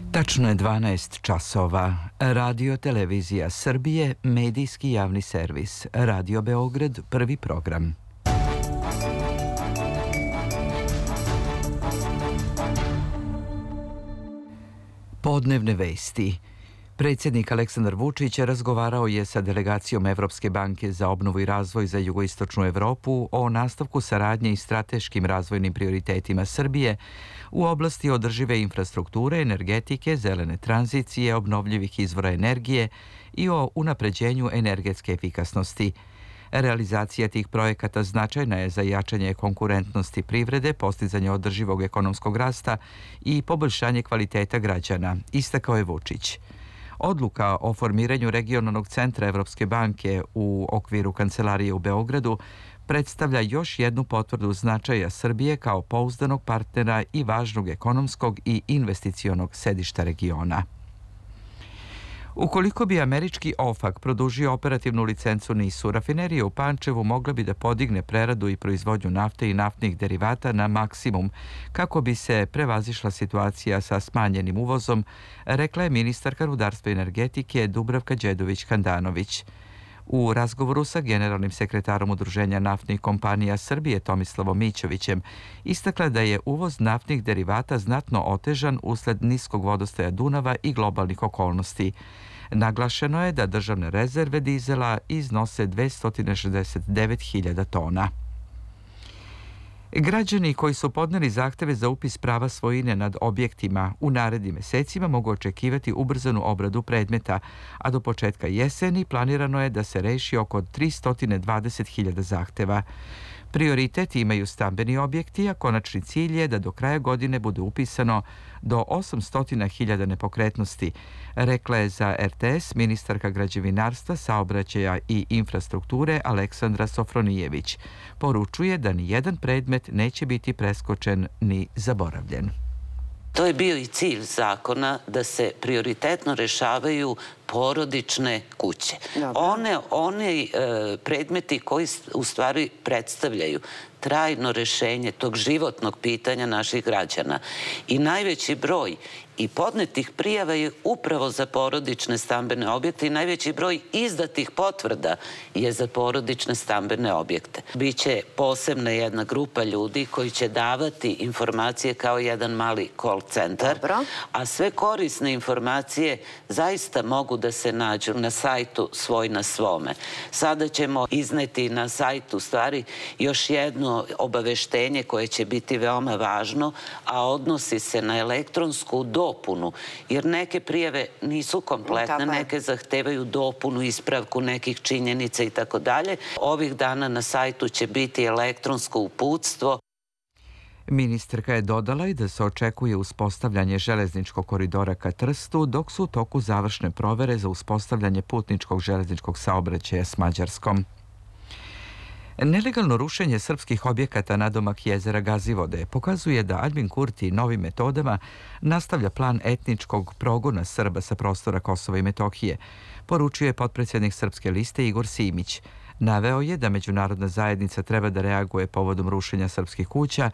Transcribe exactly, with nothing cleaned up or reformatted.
Tačno je dvanaest časova. Radio Televizija Srbije, medijski javni servis. Radio Beograd, prvi program. Podnevne vesti. Predsjednik Aleksandar Vučić razgovarao je sa delegacijom Evropske banke za obnovu i razvoj za jugoistočnu Evropu o nastavku saradnje i strateškim razvojnim prioritetima Srbije u oblasti održive infrastrukture, energetike, zelene tranzicije, obnovljivih izvora energije i o unapređenju energetske efikasnosti. Realizacija tih projekata značajna je za jačanje konkurentnosti privrede, postizanje održivog ekonomskog rasta i poboljšanje kvaliteta građana, istakao je Vučić. Odluka o formiranju regionalnog centra Evropske banke u okviru kancelarije u Beogradu predstavlja još jednu potvrdu značaja Srbije kao pouzdanog partnera i važnog ekonomskog i investicionog sedišta regiona. Ukoliko bi američki OFAC produžio operativnu licencu NIS-u, rafinerija u Pančevu mogla bi da podigne preradu i proizvodnju nafte i naftnih derivata na maksimum kako bi se prevazišla situacija sa smanjenim uvozom, rekla je ministarka rudarstva i energetike Dubravka Đedović-Handanović. U razgovoru sa generalnim sekretarom Udruženja naftnih kompanija Srbije Tomislavom Mićovićem istakla da je uvoz naftnih derivata znatno otežan usled niskog vodostaja Dunava i globalnih okolnosti. Naglašeno je da državne rezerve dizela iznose dvesta šezdeset devet hiljada tona. Građani koji su podneli zahteve za upis prava svojine nad objektima u narednim mesecima mogu očekivati ubrzanu obradu predmeta, a do početka jeseni planirano je da se reši oko trista dvadeset hiljada zahteva. Prioritet imaju stambeni objekti, a konačni cilj je da do kraja godine bude upisano do osamsto hiljada nepokretnosti, rekla je za R T S ministarka građevinarstva, saobraćaja i infrastrukture Aleksandra Sofronijević. Poručuje da ni jedan predmet neće biti preskočen ni zaboravljen. To je bio i cilj zakona, da se prioritetno rešavaju porodične kuće. One, one e, predmeti koji u stvari predstavljaju trajno rešenje tog životnog pitanja naših građana. I najveći broj i podnetih prijava je upravo za porodične stambene objekte i najveći broj izdatih potvrda je za porodične stambene objekte. Biće posebna jedna grupa ljudi koji će davati informacije kao jedan mali call centar, a sve korisne informacije zaista mogu da se nađu na sajtu Svoj na svome. Sada ćemo izneti na sajtu stvari još jedno obaveštenje koje će biti veoma važno, a odnosi se na elektronsku dopunu, jer neke prijave nisu kompletne, neke zahtevaju dopunu, ispravku nekih činjenica i tako dalje. Ovih dana na sajtu će biti elektronsko uputstvo. Ministarka je dodala i da se očekuje uspostavljanje železničkog koridora ka Trstu, dok su u toku završne provere za uspostavljanje putničkog železničkog saobraćaja s Mađarskom. Nelegalno rušenje srpskih objekata nadomak jezera Gazivode pokazuje da Aljbin Kurti novim metodama nastavlja plan etničkog progona Srba sa prostora Kosova i Metohije, poručio je potpredsjednik Srpske liste Igor Simić. Naveo je da međunarodna zajednica treba da reaguje povodom rušenja srpskih kuća